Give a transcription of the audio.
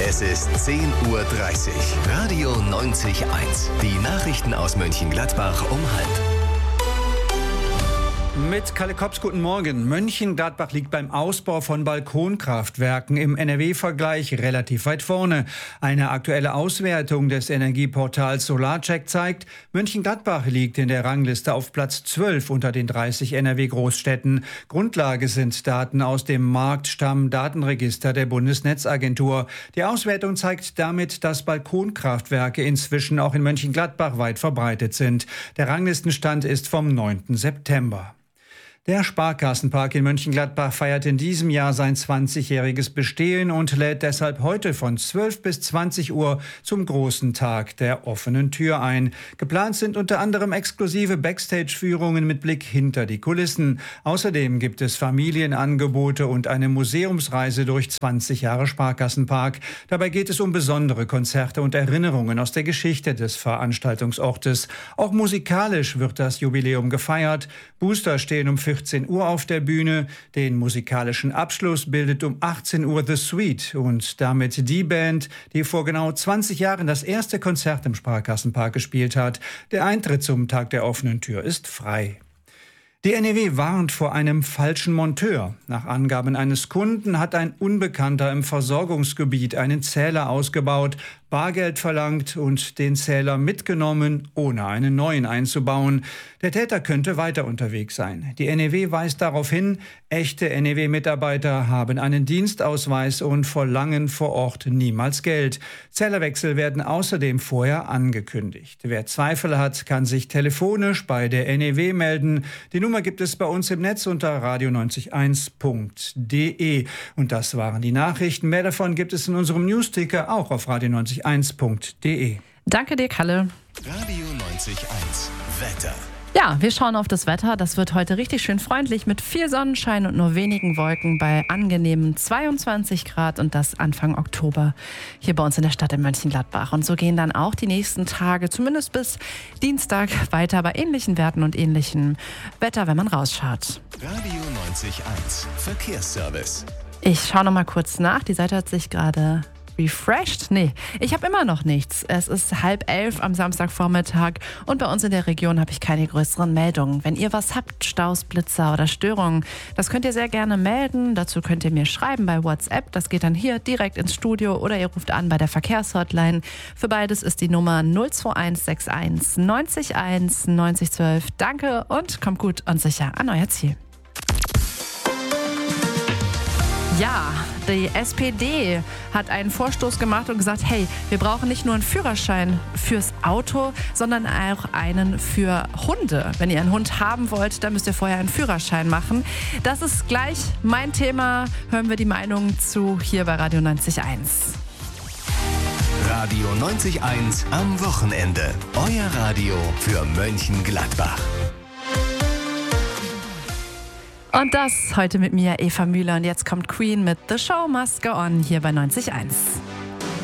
Es ist 10:30 Uhr. Radio 90.1. Die Nachrichten aus Mönchengladbach um 12:30. Mit Kalle Kops, guten Morgen. Mönchengladbach liegt beim Ausbau von Balkonkraftwerken im NRW-Vergleich relativ weit vorne. Eine aktuelle Auswertung des Energieportals Solarcheck zeigt, Mönchengladbach liegt in der Rangliste auf Platz 12 unter den 30 NRW-Großstädten. Grundlage sind Daten aus dem Marktstamm-Datenregister der Bundesnetzagentur. Die Auswertung zeigt damit, dass Balkonkraftwerke inzwischen auch in Mönchengladbach weit verbreitet sind. Der Ranglistenstand ist vom 9. September. Der Sparkassenpark in Mönchengladbach feiert in diesem Jahr sein 20-jähriges Bestehen und lädt deshalb heute von 12 bis 20 Uhr zum großen Tag der offenen Tür ein. Geplant sind unter anderem exklusive Backstage-Führungen mit Blick hinter die Kulissen. Außerdem gibt es Familienangebote und eine Museumsreise durch 20 Jahre Sparkassenpark. Dabei geht es um besondere Konzerte und Erinnerungen aus der Geschichte des Veranstaltungsortes. Auch musikalisch wird das Jubiläum gefeiert. Booster stehen um 14 Uhr auf der Bühne. Den musikalischen Abschluss bildet um 18 Uhr The Suite und damit die Band, die vor genau 20 Jahren das erste Konzert im Sparkassenpark gespielt hat. Der Eintritt zum Tag der offenen Tür ist frei. Die NEW warnt vor einem falschen Monteur. Nach Angaben eines Kunden hat ein Unbekannter im Versorgungsgebiet einen Zähler ausgebaut, Bargeld verlangt und den Zähler mitgenommen, ohne einen neuen einzubauen. Der Täter könnte weiter unterwegs sein. Die NEW weist darauf hin, echte NEW-Mitarbeiter haben einen Dienstausweis und verlangen vor Ort niemals Geld. Zählerwechsel werden außerdem vorher angekündigt. Wer Zweifel hat, kann sich telefonisch bei der NEW melden. Die Nummer gibt es bei uns im Netz unter radio90.1.de. Und das waren die Nachrichten. Mehr davon gibt es in unserem Newsticker, auch auf radio90.1.de. Danke dir, Kalle. Radio 90.1 Wetter. Ja, wir schauen auf das Wetter. Das wird heute richtig schön freundlich mit viel Sonnenschein und nur wenigen Wolken bei angenehmen 22 Grad und das Anfang Oktober hier bei uns in der Stadt in Mönchengladbach. Und so gehen dann auch die nächsten Tage, zumindest bis Dienstag, weiter bei ähnlichen Werten und ähnlichem Wetter, wenn man rausschaut. Radio 90.1 Verkehrsservice. Ich schaue noch mal kurz nach. Die Seite hat sich gerade refreshed? Nee, ich habe immer noch nichts. Es ist 10:30 am Samstagvormittag und bei uns in der Region habe ich keine größeren Meldungen. Wenn ihr was habt, Staus, Blitzer oder Störungen, das könnt ihr sehr gerne melden. Dazu könnt ihr mir schreiben bei WhatsApp. Das geht dann hier direkt ins Studio oder ihr ruft an bei der Verkehrshotline. Für beides ist die Nummer 02161 90 1 90 12. Danke und kommt gut und sicher an euer Ziel. Ja, die SPD hat einen Vorstoß gemacht und gesagt, hey, wir brauchen nicht nur einen Führerschein fürs Auto, sondern auch einen für Hunde. Wenn ihr einen Hund haben wollt, dann müsst ihr vorher einen Führerschein machen. Das ist gleich mein Thema. Hören wir die Meinung zu hier bei Radio 90.1. Radio 90.1 am Wochenende. Euer Radio für Mönchengladbach. Und das heute mit mir, Eva Müller. Und jetzt kommt Queen mit The Show Must Go On hier bei 90.1.